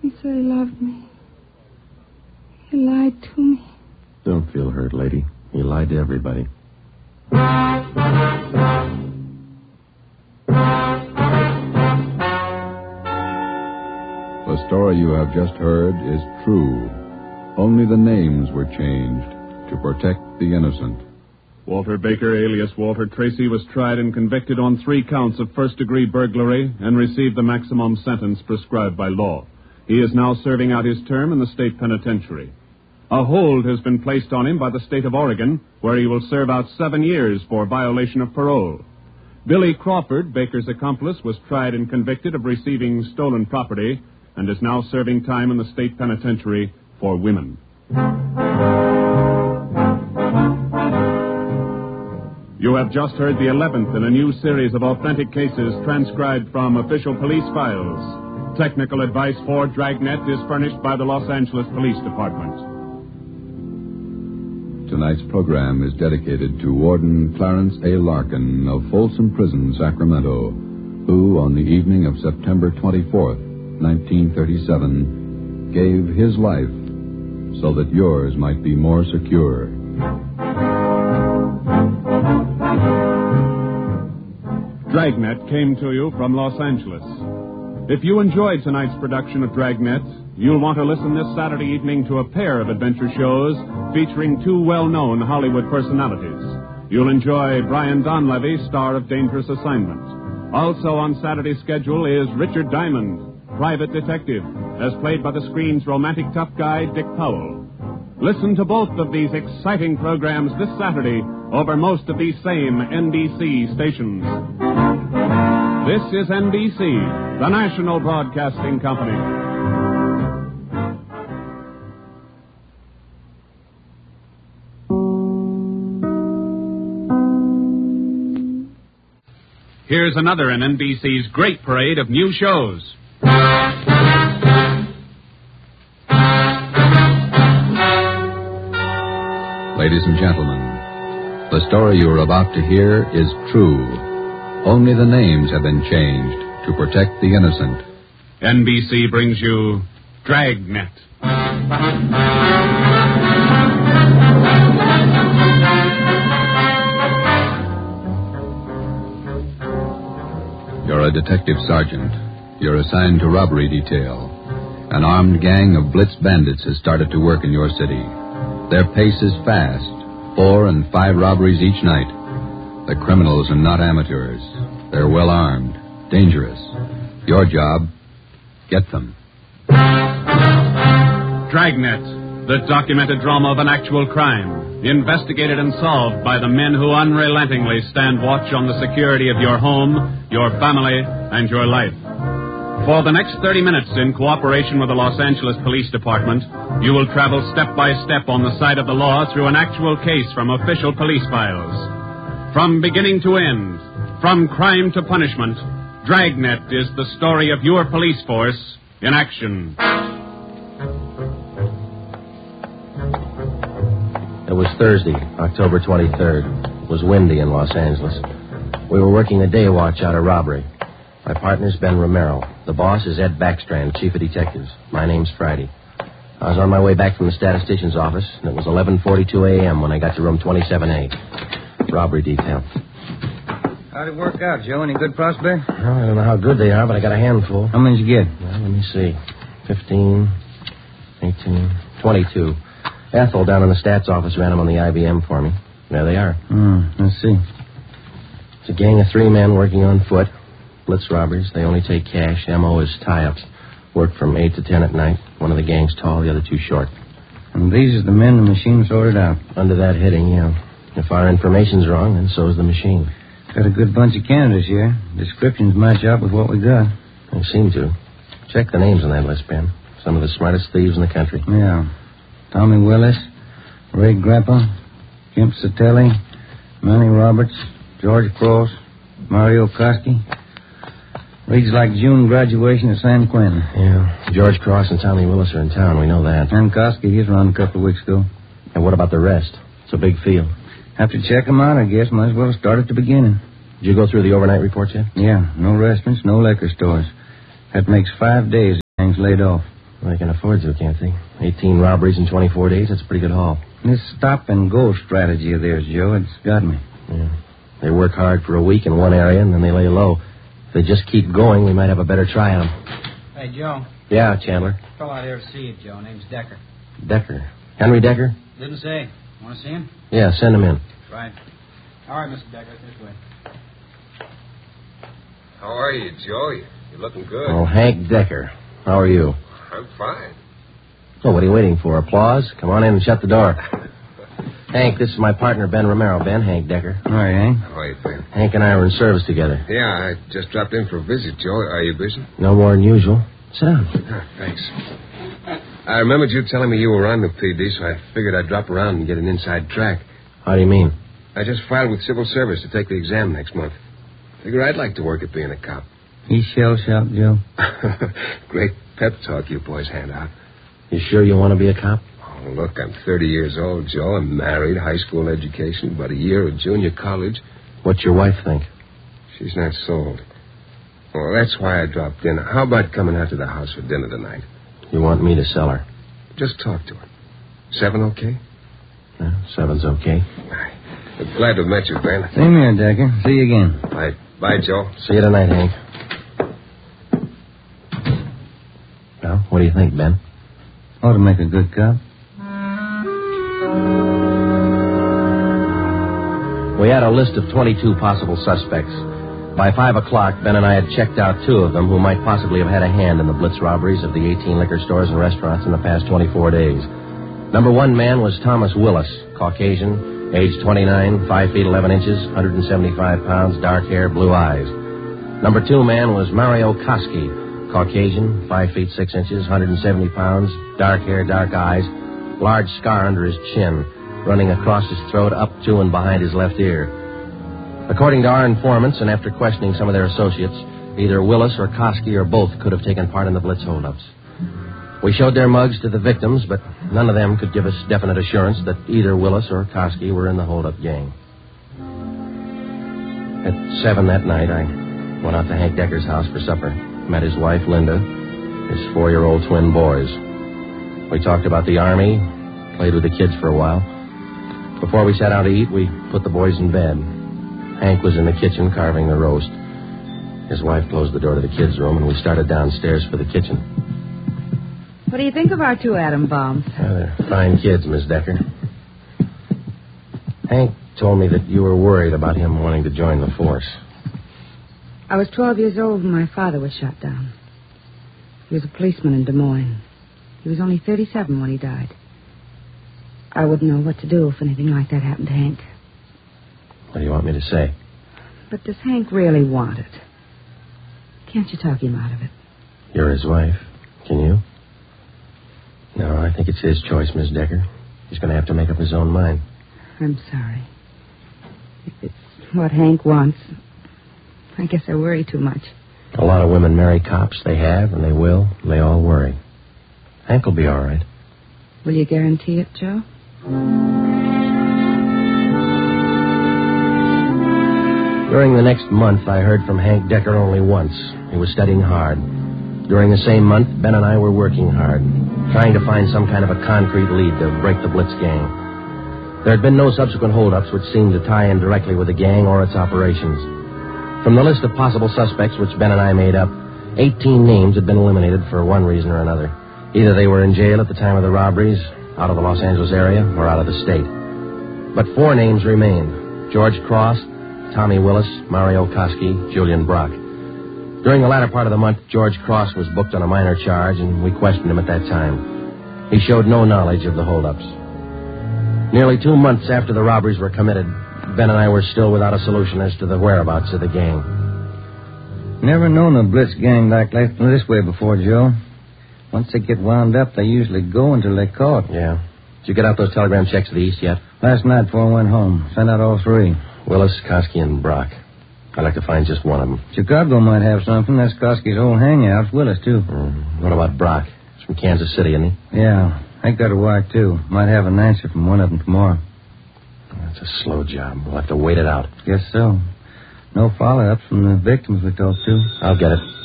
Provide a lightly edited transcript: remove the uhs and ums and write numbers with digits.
He said he loved me. He lied to me. Don't feel hurt, lady. He lied to everybody. The story you have just heard is true. Only the names were changed to protect the innocent. Walter Baker, alias Walter Tracy, was tried and convicted on 3 counts of first-degree burglary and received the maximum sentence prescribed by law. He is now serving out his term in the state penitentiary. A hold has been placed on him by the state of Oregon, where he will serve out 7 years for violation of parole. Billy Crawford, Baker's accomplice, was tried and convicted of receiving stolen property and is now serving time in the state penitentiary for women. You have just heard the 11th in a new series of authentic cases transcribed from official police files. Technical advice for Dragnet is furnished by the Los Angeles Police Department. Tonight's program is dedicated to Warden Clarence A. Larkin of Folsom Prison, Sacramento, who, on the evening of September 24th, 1937, gave his life so that yours might be more secure. Dragnet came to you from Los Angeles. If you enjoyed tonight's production of Dragnet, you'll want to listen this Saturday evening to a pair of adventure shows featuring 2 well-known Hollywood personalities. You'll enjoy Brian Donlevy, star of Dangerous Assignment. Also on Saturday's schedule is Richard Diamond, private detective, as played by the screen's romantic tough guy, Dick Powell. Listen to both of these exciting programs this Saturday over most of these same NBC stations. This is NBC, the National Broadcasting Company. Here's another in NBC's great parade of new shows. Ladies and gentlemen, the story you are about to hear is true. Only the names have been changed to protect the innocent. NBC brings you Dragnet. You're a detective sergeant. You're assigned to robbery detail. An armed gang of blitz bandits has started to work in your city. Their pace is fast, 4 and 5 robberies each night. The criminals are not amateurs. They're well armed, dangerous. Your job, get them. Dragnet, the documented drama of an actual crime, investigated and solved by the men who unrelentingly stand watch on the security of your home, your family, and your life. For the next 30 minutes, in cooperation with the Los Angeles Police Department, you will travel step by step on the side of the law through an actual case from official police files. From beginning to end, from crime to punishment, Dragnet is the story of your police force in action. It was Thursday, October 23rd. It was windy in Los Angeles. We were working a day watch out of robbery. My partner's Ben Romero. The boss is Ed Backstrand, chief of detectives. My name's Friday. I was on my way back from the statistician's office, and it was 11:42 a.m. when I got to room 27A. Robbery detail. How'd it work out, Joe? Any good prospects? Well, I don't know how good they are, but I got a handful. How many did you get? Well, let me see. 15, 18, 22. Ethel down in the stats office ran them on the IBM for me. There they are. Let's see. It's a gang of 3 men working on foot. Blitz robberies. They only take cash. M.O. is tie-ups. Work from 8 to 10 at night. One of the gang's tall, the other 2 short. And these are the men the machine sorted out. Under that heading, yeah. If our information's wrong, then so is the machine. Got a good bunch of candidates here. Descriptions match up with what we got. They seem to. Check the names on that list, Ben. Some of the smartest thieves in the country. Yeah. Tommy Willis, Ray Grappa, Kemp Satelli, Manny Roberts, George Cross, Mario Koski. Reads like June graduation at San Quentin. Yeah. George Cross and Tommy Willis are in town. We know that. And Koski, he's around a couple of weeks ago. And what about the rest? It's a big field. Have to check them out, I guess. Might as well start at the beginning. Did you go through the overnight reports yet? Yeah. No restaurants, no liquor stores. That makes 5 days the gang's laid off. They can afford to, can't they? 18 robberies in 24 days, that's a pretty good haul. This stop-and-go strategy of theirs, Joe, it's got me. Yeah. They work hard for a week in one area, and then they lay low. If they just keep going, we might have a better try on them. Hey, Joe. Yeah, Chandler. Fellow out here to see you, Joe. Name's Decker. Decker. Henry Decker? Didn't say. Want to see him? Yeah, send him in. Right. All right, Mr. Decker, this way. How are you, Joe? You're looking good. Oh, Hank Decker. How are you? I'm fine. Oh, what are you waiting for? Applause? Come on in and shut the door. Hank, this is my partner, Ben Romero. Ben, Hank Decker. All right, Hank. How are you, Ben? Hank and I were in service together. Yeah, I just dropped in for a visit, Joe. Are you busy? No more than usual. Sit down. Thanks. I remembered you telling me you were on the PD, so I figured I'd drop around and get an inside track. How do you mean? I just filed with Civil Service to take the exam next month. Figure I'd like to work at being a cop. He shell-shocked, Joe. Great pep talk you boys hand out. You sure you want to be a cop? Oh, look, I'm 30 years old, Joe. I'm married, high school education, about a year at junior college. What's your wife think? She's not sold. Well, that's why I dropped in. How about coming out to the house for dinner tonight? You want me to sell her? Just talk to her. 7 okay? 7's okay. I'm glad to have met you, Ben. Same here, Decker. See you again. Bye, Joe. See you tonight, Hank. Well, what do you think, Ben? Ought to make a good cop. We had a list of 22 possible suspects. By 5 o'clock, Ben and I had checked out 2 of them who might possibly have had a hand in the blitz robberies of the 18 liquor stores and restaurants in the past 24 days. Number 1 man was Thomas Willis, Caucasian, age 29, 5 feet 11 inches, 175 pounds, dark hair, blue eyes. Number 2 man was Mario Koski, Caucasian, 5 feet 6 inches, 170 pounds, dark hair, dark eyes, large scar under his chin, running across his throat, up to and behind his left ear. According to our informants, and after questioning some of their associates, either Willis or Koski or both could have taken part in the blitz holdups. We showed their mugs to the victims, but none of them could give us definite assurance that either Willis or Koski were in the holdup gang. At 7 that night, I went out to Hank Decker's house for supper. Met his wife, Linda, his 4-year-old twin boys. We talked about the Army, played with the kids for a while. Before we sat down to eat, we put the boys in bed. Hank was in the kitchen carving the roast. His wife closed the door to the kids' room, and we started downstairs for the kitchen. What do you think of our 2 atom bombs? They're fine kids, Miss Decker. Hank told me that you were worried about him wanting to join the force. I was 12 years old when my father was shot down. He was a policeman in Des Moines. He was only 37 when he died. I wouldn't know what to do if anything like that happened to Hank. What do you want me to say? But does Hank really want it? Can't you talk him out of it? You're his wife. Can you? No, I think it's his choice, Miss Decker. He's going to have to make up his own mind. I'm sorry. If it's what Hank wants, I guess I worry too much. A lot of women marry cops. They have, and they will. And they all worry. Hank will be all right. Will you guarantee it, Joe? During the next month, I heard from Hank Decker only once. He was studying hard. During the same month, Ben and I were working hard, trying to find some kind of a concrete lead to break the Blitz gang. There had been no subsequent holdups which seemed to tie in directly with the gang or its operations. From the list of possible suspects which Ben and I made up, 18 names had been eliminated for one reason or another. Either they were in jail at the time of the robberies, out of the Los Angeles area, or out of the state. But 4 names remained: George Cross, Tommy Willis, Mario Koski, Julian Brock. During the latter part of the month, George Cross was booked on a minor charge, and we questioned him at that time. He showed no knowledge of the holdups. Nearly 2 months after the robberies were committed, Ben and I were still without a solution as to the whereabouts of the gang. Never known a blitz gang like this way before, Joe. Once they get wound up, they usually go until they're caught. Yeah. Did you get out those telegram checks to the east yet? Last night before I went home. Sent out all 3. Willis, Koski, and Brock. I'd like to find just one of them. Chicago might have something. That's Koski's old hangout. Willis, too. What about Brock? He's from Kansas City, isn't he? Yeah. I got a wire, too. Might have an answer from one of them tomorrow. That's a slow job. We'll have to wait it out. Guess so. No follow-ups from the victims we talked to. I'll get it.